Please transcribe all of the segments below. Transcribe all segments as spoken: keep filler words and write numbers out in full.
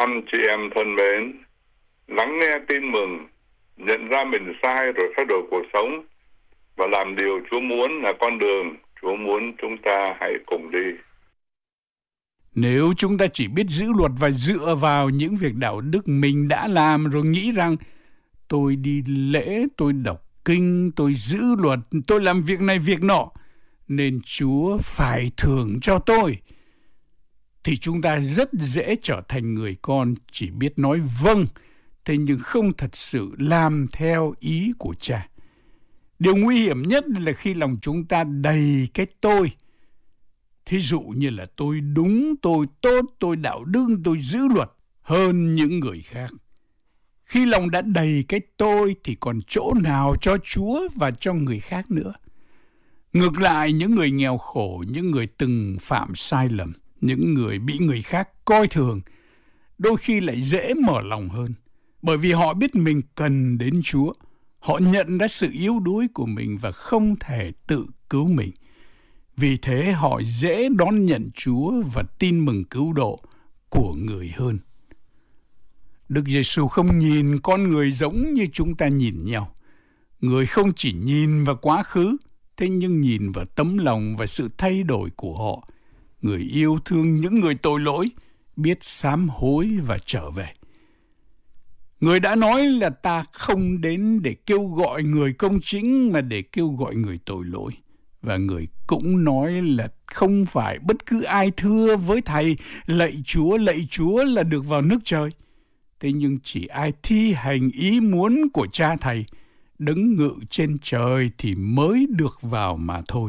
Anh chị em thân mến, lắng nghe tin mừng, nhận ra mình sai rồi thay đổi cuộc sống và làm điều Chúa muốn là con đường Chúa muốn chúng ta hãy cùng đi. Nếu chúng ta chỉ biết giữ luật và dựa vào những việc đạo đức mình đã làm rồi nghĩ rằng tôi đi lễ, tôi đọc kinh, tôi giữ luật, tôi làm việc này việc nọ, nên Chúa phải thưởng cho tôi, thì chúng ta rất dễ trở thành người con chỉ biết nói vâng, thế nhưng không thật sự làm theo ý của Cha. Điều nguy hiểm nhất là khi lòng chúng ta đầy cái tôi. Thí dụ như là tôi đúng, tôi tốt, tôi đạo đức, tôi giữ luật hơn những người khác. Khi lòng đã đầy cái tôi thì còn chỗ nào cho Chúa và cho người khác nữa. Ngược lại, những người nghèo khổ, những người từng phạm sai lầm, những người bị người khác coi thường, đôi khi lại dễ mở lòng hơn, bởi vì họ biết mình cần đến Chúa. Họ nhận ra sự yếu đuối của mình và không thể tự cứu mình. Vì thế họ dễ đón nhận Chúa và tin mừng cứu độ của người hơn. Đức Giêsu không nhìn con người giống như chúng ta nhìn nhau. Người không chỉ nhìn vào quá khứ, thế nhưng nhìn vào tấm lòng và sự thay đổi của họ. Người yêu thương những người tội lỗi, biết sám hối và trở về. Người đã nói là ta không đến để kêu gọi người công chính mà để kêu gọi người tội lỗi. Và người cũng nói là không phải bất cứ ai thưa với Thầy lạy Chúa, lạy Chúa là được vào nước trời. Thế nhưng chỉ ai thi hành ý muốn của Cha Thầy, đứng ngự trên trời thì mới được vào mà thôi.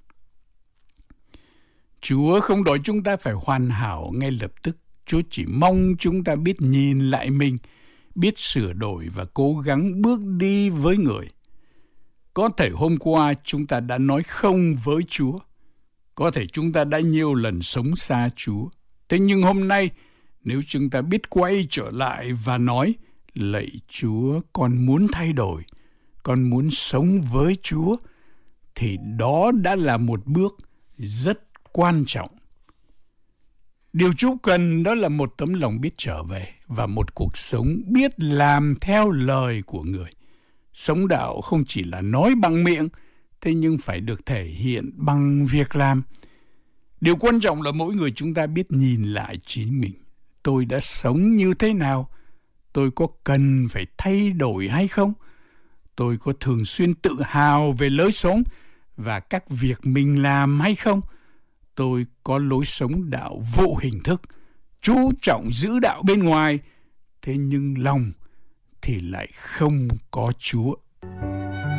Chúa không đòi chúng ta phải hoàn hảo ngay lập tức. Chúa chỉ mong chúng ta biết nhìn lại mình, biết sửa đổi và cố gắng bước đi với người. Có thể hôm qua chúng ta đã nói không với Chúa. Có thể chúng ta đã nhiều lần sống xa Chúa. Thế nhưng hôm nay, nếu chúng ta biết quay trở lại và nói, lạy Chúa, con muốn thay đổi, con muốn sống với Chúa, thì đó đã là một bước rất quan trọng. Điều Chúa cần đó là một tấm lòng biết trở về và một cuộc sống biết làm theo lời của người. Sống đạo không chỉ là nói bằng miệng, thế nhưng phải được thể hiện bằng việc làm. Điều quan trọng là mỗi người chúng ta biết nhìn lại chính mình. Tôi đã sống như thế nào? Tôi có cần phải thay đổi hay không? Tôi có thường xuyên tự hào về lối sống và các việc mình làm hay không? Tôi có lối sống đạo vô hình thức, chú trọng giữ đạo bên ngoài, thế nhưng lòng thì lại không có Chúa.